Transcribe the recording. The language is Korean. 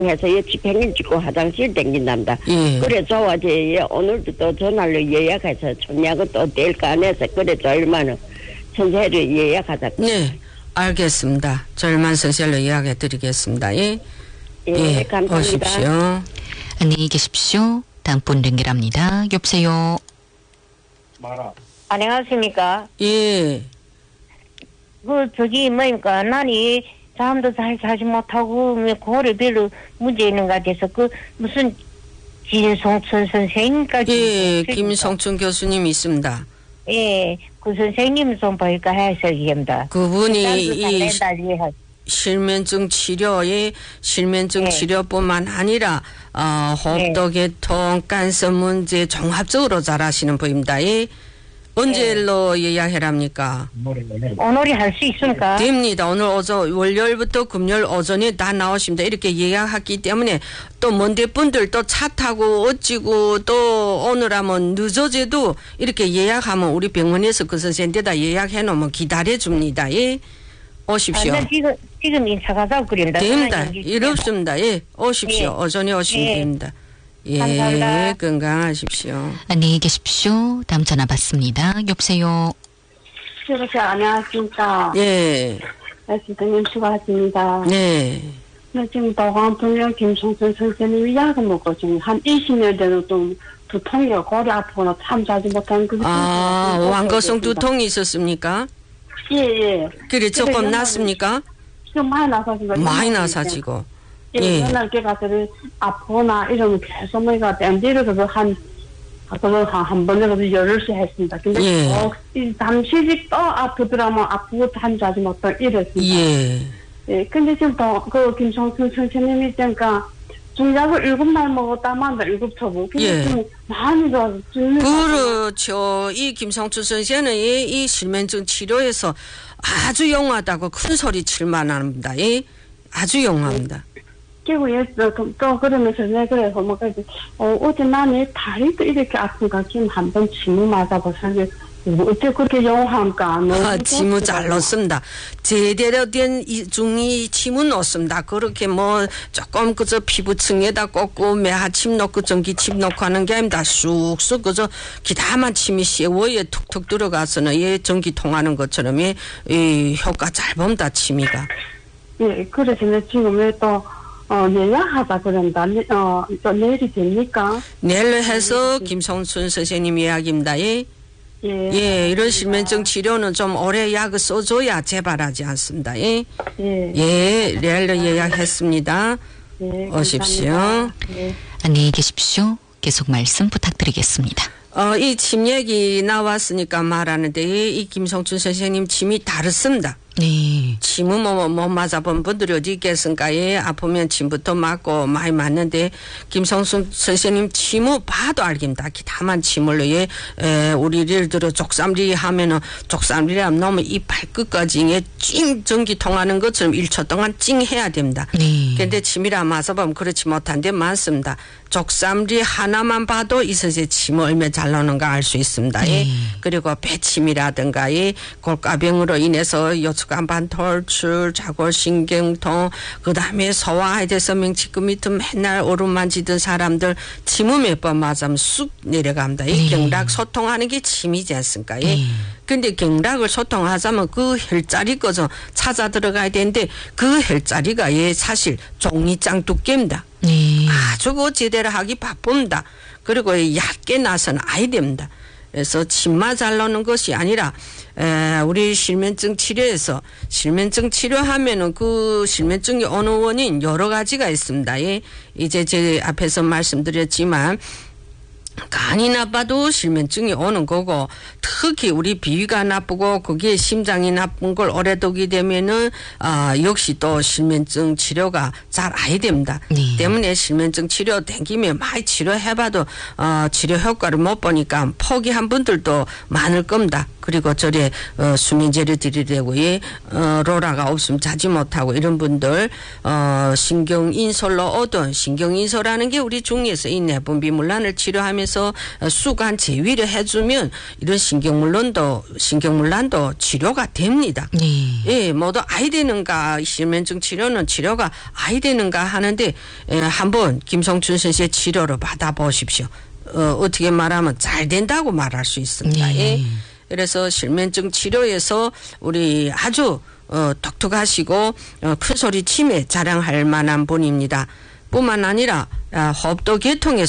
해서 집행일 찍고 화장실 댕긴답니다. 예. 그래 좋아지. 오늘도 또 전화로 예약해서 촌약은 또 될까 안 해서 그래 얼마나 선생를 예약하자. 네, 알겠습니다. 절만 선생로 예약해 드리겠습니다. 예. 예, 감사합니다. 오십시오. 안녕히 계십시오. 다음 분 연결합니다. 여보세요. 안녕하십니까. 예. 저기 뭐입니까. 난이 잠도 잘 자지 못하고 고를 별로 문제 있는 것 같아서 무슨 진송춘 선생님까지. 예, 김성춘 교수님 있습니다. 예, 그 선생님 좀 볼까 해서 얘기합니다. 그분이 이 실면증 치료에 실면증 치료뿐만 아니라 호흡도 개통, 간섭 문제 종합적으로 잘하시는 분입니다. 예. 언제로 예약해랍니까? 오늘이 할 수 있습니까? 됩니다. 오늘 월요일부터 금요일 오전에 다 나오십니다. 이렇게 예약했기 때문에 또 먼데 분들 또 차 타고 어찌고 또 오늘 하면 늦어져도 이렇게 예약하면 우리 병원에서 그 선생님들다 예약해 놓으면 기다려 줍니다. 예. 오십시오. 지금 인사가서 그린다. 됩니다. 일 없습니다. 예. 오십시오. 예. 오전에 오시면 됩니다. 예. 감사합니다. 건강하십시오. 안녕히 계십시오. 다음 전화 받습니다. 여보세요. 여보세요. 안녕하십니까. 예. 선생님 수고하십니다. 네. 지금 도강병원 김성춘 선생님이 약을 먹고 지금 한 20년 되는 또 두통이 고리 아프거나 참 자지 못하는 그 완거성 두통이 있었습니까? 예. 그래 조금 났습니까? 좀 많이 나서지고. 많이 나서지고. 예. 옛날 게 가서 아프거나 이러면 계속 뭐가 땜디를 그래서 한 번이라도 열흘씩 했습니다. 근데 잠시 또 아프더라면 아프고 참 자지 못하고 이랬습니다. 예. 예. 근데 지금 그 김성춘 선생님이 그러니까 중약을 7날 먹었다만 7초고. 근데 좀 많이 더 그렇죠. 이 김성춘 선생은 이 실면증 치료에서 아주 용하다고 큰 소리 칠만합니다. 예. 아주 용합니다. 그리고 또 그러면서 내가 그래서 어제 나는 다리도 이렇게 아픈가 지금 한번 침을 맞아보세요. 어떻게 그렇게 용합니까? 침을 잘 넣습니다. 제대로 된 중이 침은 넣습니다. 그렇게 뭐 조금 그저 피부층에다 꽂고 매하침 넣고 전기침 넣고 하는 게 아닙니다. 쑥쑥 그저 기다만 침이 쇠워에 툭툭 들어가서는 전기 통하는 것처럼 이 효과 잘 봅니다. 침이가. 예, 그래서 지금 왜 또 예약하다 그런다. 또 내일이 됩니까? 내일 해서 김성춘 선생님 예약입니다. 예, 이런 실면증 치료는 좀 오래 약을 써줘야 재발하지 않습니다. 예, 내일로 예약했습니다. 오십시오. 안녕히 계십시오. 계속 말씀 부탁드리겠습니다. 이 침 얘기 나왔으니까 말하는데 이 김성춘 선생님 침이 다릅니다. 네. 침은 못 맞아본 분들이 어디 있겠습니까? 예, 아프면 침부터 맞고 많이 맞는데 김성춘 선생님 침을 봐도 알깁니다. 기다만 침을로 우리 예를 들어 족삼리 하면은 족삼리 하면 너무 이 발끝까지 찡 전기 통하는 것처럼 1초 동안 찡 해야 됩니다. 근데 침이라 맞아보면 그렇지 못한 데 많습니다. 족삼리 하나만 봐도 이 선생 침을 얼마나 잘 나오는가 알 수 있습니다. 그리고 배침이라든가 골가병으로 인해서 요추간반 돌출, 자골신경통, 그 다음에 소화에 대해서 명치끝 밑에 맨날 오름만 지던 사람들 침을 몇 번 맞으면 쑥 내려갑니다. 이 경락 소통하는 게 침이지 않습니까? 근데 경락을 소통하자면 그 혈자리 거죠. 찾아 들어가야 되는데 그 혈자리가 사실 종이장 두께입니다. 아주 그 제대로 하기 바쁩니다. 그리고 얕게 나서는 아야 됩니다. 그래서 침만 잘 나오는 것이 아니라 우리 실면증 치료에서 실면증 치료하면은 그 실면증이 오는 원인 여러 가지가 있습니다. 이제 제 앞에서 말씀드렸지만 간이 나빠도 실면증이 오는 거고 특히 우리 비위가 나쁘고 거기에 심장이 나쁜 걸 오래 두게 되면은 역시 또 실면증 치료가 잘 아야 됩니다. 때문에 실면증 치료 댕기면 많이 치료해봐도 치료 효과를 못 보니까 포기한 분들도 많을 겁니다. 그리고 저래 수면제를 드리려고 로라가 없으면 자지 못하고 이런 분들 신경인솔로 얻은 신경인솔하는 게 우리 중에서 이 내분비물란을 치료하면 하면서 수간 제위를 해주면 이런 신경물난도 치료가 됩니다. 예, 모두 아이 되는가 실면증 치료는 치료가 아이 되는가 하는데 한번 김성춘 선생의 치료를 받아보십시오. 어떻게 말하면 잘 된다고 말할 수 있습니다. 예. 그래서 실면증 치료에서 우리 아주 독특하시고 큰 소리 치매 자랑할 만한 분입니다. 뿐만 아니라 호흡도 계통에서